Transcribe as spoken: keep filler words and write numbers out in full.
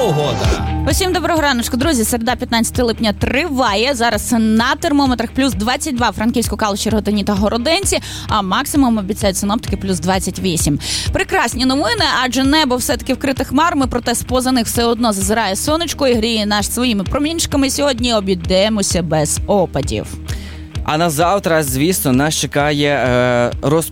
погода. Усім доброго раночку, друзі. Середа, п'ятнадцяте липня триває. Зараз на термометрах плюс двадцять два, Франківську, Калуші, Рогатині та Городенці, а максимум обіцяють синоптики плюс двадцять вісім. Прекрасні новини, адже небо все-таки вкрите хмарами, проте з-поза них все одно зазирає сонечко і гріє нас своїми промінчиками. Сьогодні обійдемося без опадів. А на завтра, звісно, нас чекає е, роз